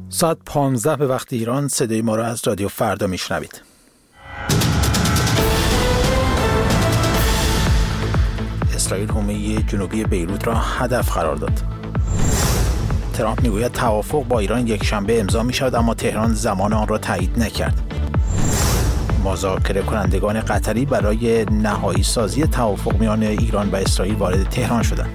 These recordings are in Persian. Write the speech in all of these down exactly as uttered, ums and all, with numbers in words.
ساعت پانزده به وقت ایران صدای ما را از رادیو فردا میشنوید. اسرائیل حومه جنوبی بیروت را هدف قرار داد. ترامپ میگوید توافق با ایران یک شنبه امضا می شود، اما تهران زمان آن را تایید نکرد. مذاکره کنندگان قطری برای نهایی سازی توافق میان ایران و اسرائیل وارد تهران شدند.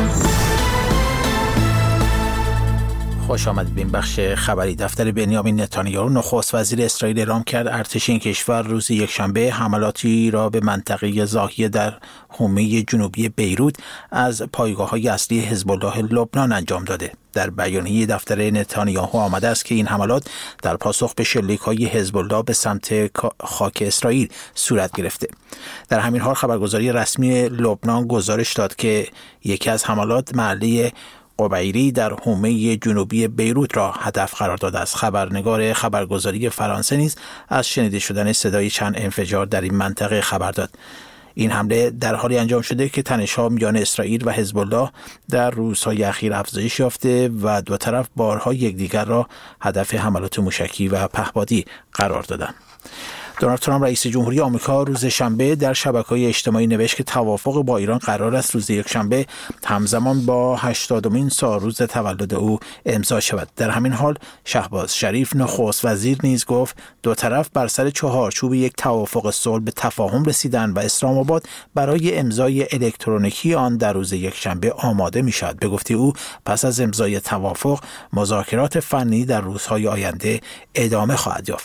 خوش آمدید به این بخش خبری. دفتر بنیامین نتانیاهو نخست وزیر اسرائیل اعلام کرد ارتش این کشور روز یکشنبه حملاتی را به منطقه زاهیه در حومه جنوبی بیروت از پایگاه‌های اصلی حزب الله لبنان انجام داده. در بیانیه دفتر نتانیاهو آمده است که این حملات در پاسخ به شلیک‌های حزب الله به سمت خاک اسرائیل صورت گرفته. در همین حال خبرگزاری رسمی لبنان گزارش داد که یکی از حملات محله قبیری در حومه جنوبی بیروت را هدف قرار داده است. خبرنگار خبرگزاری فرانسه نیز از شنیده شدن صدای چند انفجار در این منطقه خبر داد. این حمله در حالی انجام شده که تنش‌ها میان اسرائیل و حزب الله در روزهای اخیر افزایش یافته و دو طرف بارها یکدیگر را هدف حملات موشکی و پهپادی قرار دادند. دونالد ترامپ رئیس جمهوری آمریکا روز شنبه در شبکه‌های اجتماعی نوشت که توافق با ایران قرار است روز یکشنبه همزمان با هشتادمین سالروز تولد او امضا شود. در همین حال شهباز شریف نخست وزیر نیز گفت دو طرف بر سر چهارچوب یک توافق صلح به تفاهم رسیدند و اسلام آباد برای امضای الکترونیکی آن در روز یکشنبه آماده می شود. به گفته او پس از امضای توافق مذاکرات فنی در روزهای آینده ادامه خواهد یافت.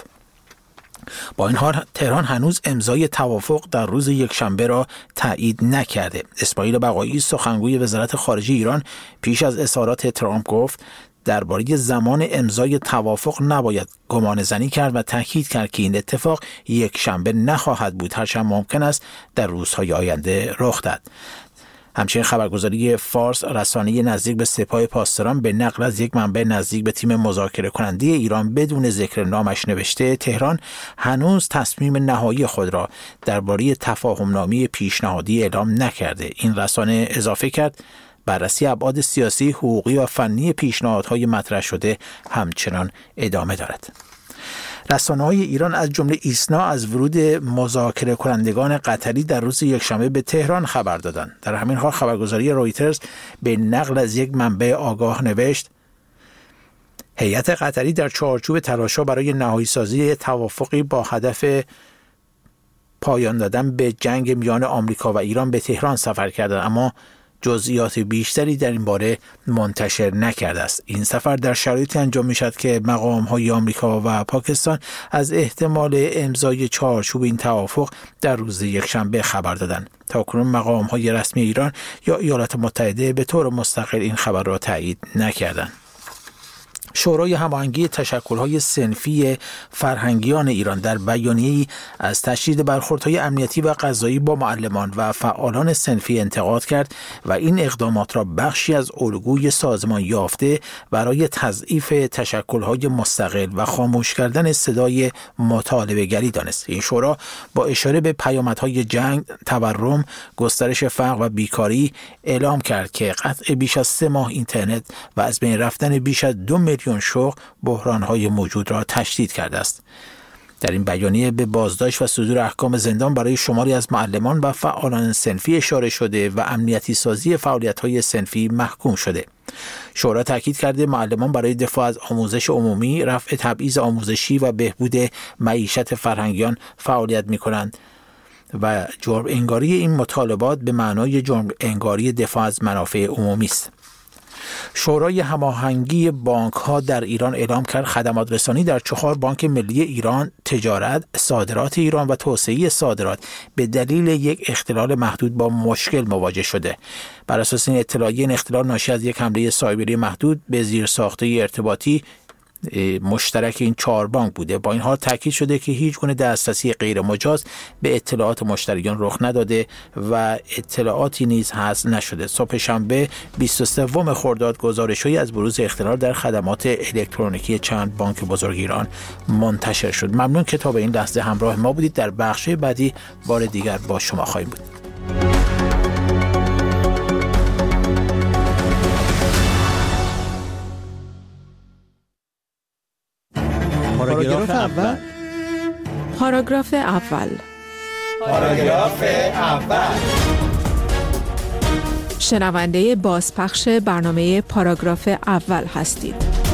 با این حال تهران هنوز امضای توافق در روز یکشنبه را تایید نکرده. اسماعیل بقایی سخنگوی وزارت خارجه ایران پیش از اظهارات ترامپ گفت درباره زمان امضای توافق نباید گمان زنی کرد و تاکید کرد که این اتفاق یک شنبه نخواهد بود، هرچند ممکن است در روزهای آینده رخ دهد. همچنین خبرگزاری فارس رسانه‌ای نزدیک به سپاه پاسداران به نقل از یک منبع نزدیک به تیم مذاکره کننده ایران بدون ذکر نامش نوشته تهران هنوز تصمیم نهایی خود را درباره تفاهم‌نامه پیشنهادی اعلام نکرده. این رسانه اضافه کرد بررسی ابعاد سیاسی، حقوقی و فنی پیشنهادهای مطرح شده همچنان ادامه دارد. رسانه‌های ایران از جمله ایسنا از ورود مذاکره کنندگان قطری در روز یکشنبه به تهران خبر دادند. در همین حال خبرگزاری رویترز به نقل از یک منبع آگاه نوشت هیئت قطری در چارچوب تلاش‌ها برای نهایی سازی توافقی با هدف پایان دادن به جنگ میان آمریکا و ایران به تهران سفر کردند، اما جزئیات بیشتری در این باره منتشر نکرده است. این سفر در شرایطی انجام می شود که مقام‌های آمریکا و پاکستان از احتمال امضای چارچوب این توافق در روز یکشنبه خبر دادند. تاکنون مقام‌های رسمی ایران یا ایالات متحده به طور مستقل این خبر را تایید نکردند. شورای هماهنگی تشکل‌های صنفی فرهنگیان ایران در بیانیه‌ای از تشدید برخوردهای امنیتی و قضایی با معلمان و فعالان صنفی انتقاد کرد و این اقدامات را بخشی از الگوی سازمان یافته برای تضعیف تشکل‌های مستقل و خاموش کردن صدای مطالبه‌گری دانست. این شورا با اشاره به پیامدهای جنگ، تورم، گسترش فقر و بیکاری اعلام کرد که قطع بیش از سه ماه اینترنت و از بین رفتن بیش از دو میلیون شغل بحران‌های موجود را تشدید کرده است. در این بیانیه به بازداشت و صدور احکام زندان برای شماری از معلمان و فعالان صنفی اشاره شده و امنیتی سازی فعالیت‌های صنفی محکوم شده. شورا تاکید کرده معلمان برای دفاع از آموزش عمومی، رفع تبعیض آموزشی و بهبود معیشت فرهنگیان فعالیت می‌کنند و جرم انگاری این مطالبات به معنای جرم انگاری دفاع از منافع عمومی است. شورای هماهنگی بانک‌ها در ایران اعلام کرد خدمات رسانی در چهار بانک ملی ایران، تجارت، صادرات ایران و توسعه صادرات به دلیل یک اختلال محدود با مشکل مواجه شده. بر اساس این اطلاعیه، این اختلال ناشی از یک حمله سایبری محدود به زیرساخت‌های ارتباطی مشترک این چهار بانک بوده. با این حال تاکید شده که هیچ گونه دسترسی غیر مجاز به اطلاعات مشتریان رخ نداده و اطلاعاتی نیز حذف نشده. صبح شنبه بیست و سوم خرداد گزارش‌هایی از بروز اختلال در خدمات الکترونیکی چند بانک بزرگ ایران منتشر شد. ممنون که تا به این لحظه همراه ما بودید. در بخش بعدی بار دیگر با شما خواهیم بود. پاراگراف اول. پاراگراف اول. پاراگراف اول. شنونده بازپخش برنامه پاراگراف اول هستید.